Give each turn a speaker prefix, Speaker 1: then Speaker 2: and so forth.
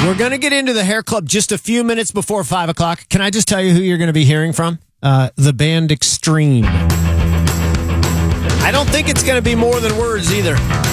Speaker 1: We're going to get into the Hair Club just a few minutes before 5 o'clock. Can I just tell you who you're going to be hearing from? The band Extreme. I don't think it's going to be more than words either.